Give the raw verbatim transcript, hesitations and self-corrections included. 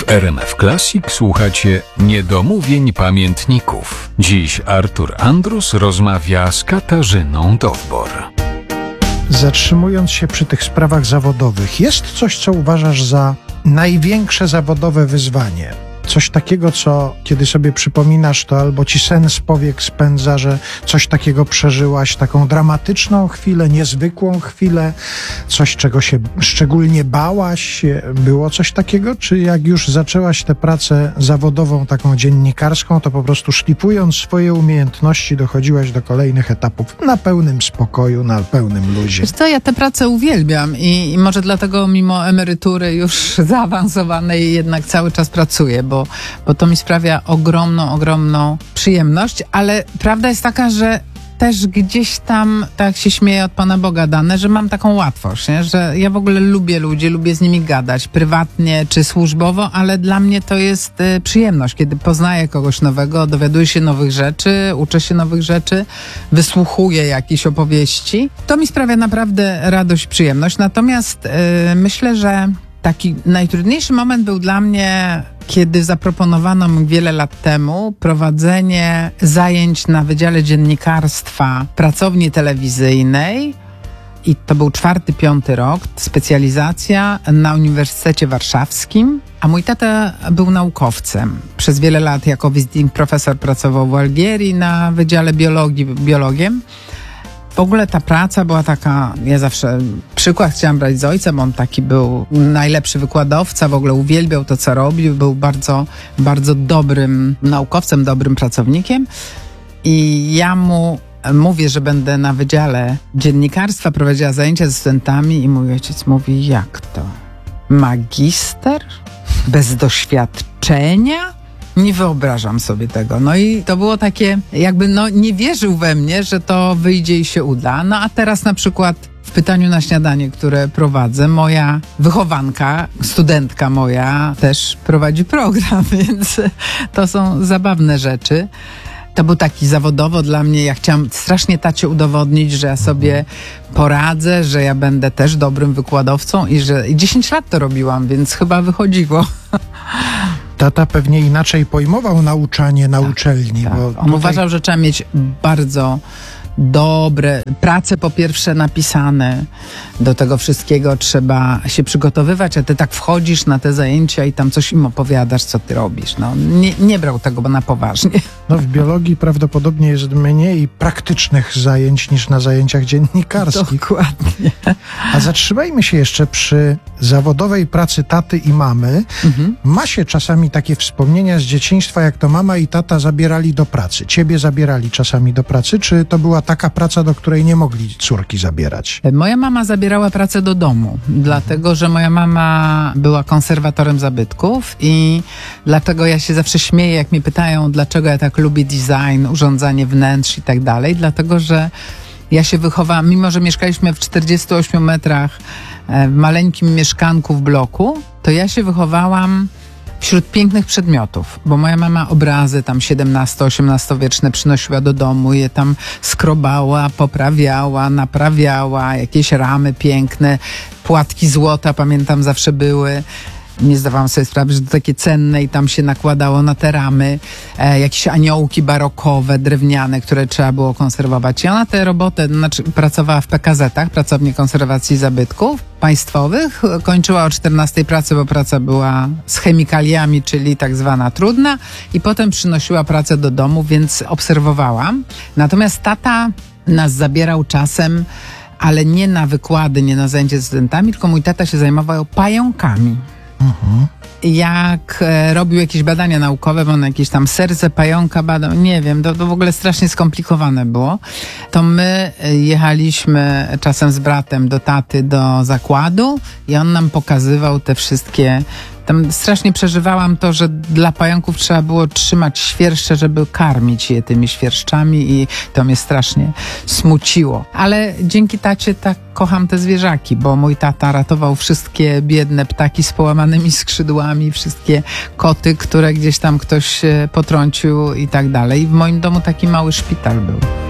W R M F Classic słuchacie niedomówień pamiętników. Dziś Artur Andrus rozmawia z Katarzyną Dowbor. Zatrzymując się przy tych sprawach zawodowych, jest coś, co uważasz za największe zawodowe wyzwanie? Coś takiego, co kiedy sobie przypominasz, to albo ci sen z powiek spędza, że coś takiego przeżyłaś, taką dramatyczną chwilę, niezwykłą chwilę, coś, czego się szczególnie bałaś. Było coś takiego? Czy jak już zaczęłaś tę pracę zawodową, taką dziennikarską, to po prostu szlifując swoje umiejętności dochodziłaś do kolejnych etapów na pełnym spokoju, na pełnym luzie? Wiesz co, ja tę pracę uwielbiam i, i może dlatego mimo emerytury już zaawansowanej jednak cały czas pracuję, bo bo to mi sprawia ogromną, ogromną przyjemność, ale prawda jest taka, że też gdzieś tam, tak się śmieję od Pana Boga dane, że mam taką łatwość, nie? Że ja w ogóle lubię ludzi, lubię z nimi gadać, prywatnie czy służbowo, ale dla mnie to jest y, przyjemność, kiedy poznaję kogoś nowego, dowiaduję się nowych rzeczy, uczę się nowych rzeczy, wysłuchuję jakichś opowieści. To mi sprawia naprawdę radość, przyjemność. Natomiast y, myślę, że taki najtrudniejszy moment był dla mnie, kiedy zaproponowano mi wiele lat temu prowadzenie zajęć na Wydziale Dziennikarstwa pracowni telewizyjnej i to był czwarty, piąty rok, specjalizacja na Uniwersytecie Warszawskim, a mój tata był naukowcem. Przez wiele lat jako visiting profesor pracował w Algierii na Wydziale Biologii, biologiem. W ogóle ta praca była taka, ja zawsze przykład chciałam brać z ojcem, on taki był najlepszy wykładowca, w ogóle uwielbiał to, co robił, był bardzo, bardzo dobrym naukowcem, dobrym pracownikiem i ja mu mówię, że będę na Wydziale Dziennikarstwa prowadziła zajęcia ze studentami i mój ojciec mówi, jak to? Magister? Bez doświadczenia? Nie wyobrażam sobie tego. No i to było takie, jakby no nie wierzył we mnie, że to wyjdzie i się uda. No a teraz na przykład w Pytaniu na śniadanie, które prowadzę, moja wychowanka, studentka moja też prowadzi program, więc to są zabawne rzeczy. To był taki zawodowo dla mnie, ja chciałam strasznie tacie udowodnić, że ja sobie poradzę, że ja będę też dobrym wykładowcą i że i dziesięć lat to robiłam, więc chyba wychodziło. Tata pewnie inaczej pojmował nauczanie na tak, uczelni. Tak. Bo On tutaj... uważał, że trzeba mieć bardzo dobre prace po pierwsze napisane. Do tego wszystkiego trzeba się przygotowywać, a ty tak wchodzisz na te zajęcia i tam coś im opowiadasz, co ty robisz. No, nie, nie brał tego na poważnie. No, w biologii prawdopodobnie jest mniej praktycznych zajęć niż na zajęciach dziennikarskich. Dokładnie. A zatrzymajmy się jeszcze przy zawodowej pracy taty i mamy. Mhm. Ma się czasami takie wspomnienia z dzieciństwa, jak to mama i tata zabierali do pracy. Ciebie zabierali czasami do pracy, czy to była taka praca, do której nie mogli córki zabierać? Moja mama zabierała pracę do domu, mhm. dlatego, że moja mama była konserwatorem zabytków i dlatego ja się zawsze śmieję, jak mnie pytają, dlaczego ja tak lubię design, urządzanie wnętrz i tak dalej, dlatego, że ja się wychowałam, mimo że mieszkaliśmy w czterdziestu ośmiu metrach w maleńkim mieszkanku w bloku, to ja się wychowałam wśród pięknych przedmiotów, bo moja mama obrazy tam siedemnasto-osiemnastowieczne przynosiła do domu, je tam skrobała, poprawiała, naprawiała, jakieś ramy piękne, płatki złota, pamiętam, zawsze były. Nie zdawałam sobie sprawy, że to takie cenne i tam się nakładało na te ramy e, jakieś aniołki barokowe, drewniane, które trzeba było konserwować. I ona tę robotę, znaczy pracowała w P K Z-ach, Pracowni Konserwacji Zabytków Państwowych. Kończyła o czternastej pracy, bo praca była z chemikaliami, czyli tak zwana trudna i potem przynosiła pracę do domu, więc obserwowałam. Natomiast tata nas zabierał czasem, ale nie na wykłady, nie na zajęcia z studentami, tylko mój tata się zajmował pająkami. Mhm. Jak e, robił jakieś badania naukowe, bo on jakieś tam serce pająka badał, nie wiem, to, to w ogóle strasznie skomplikowane było, to my jechaliśmy czasem z bratem do taty do zakładu i on nam pokazywał te wszystkie. Tam strasznie przeżywałam to, że dla pająków trzeba było trzymać świerszcze, żeby karmić je tymi świerszczami i to mnie strasznie smuciło. Ale dzięki tacie tak kocham te zwierzaki, bo mój tata ratował wszystkie biedne ptaki z połamanymi skrzydłami, wszystkie koty, które gdzieś tam ktoś potrącił i tak dalej. I w moim domu taki mały szpital był.